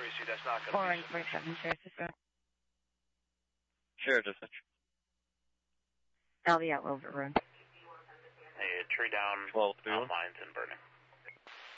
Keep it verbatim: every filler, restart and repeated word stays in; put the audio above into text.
obviously that's not going to four be one four seven, Sheriff Cisco. Sure, dispatch. I'll be out Wilbur Road. A tree down, twelve, lines and burning.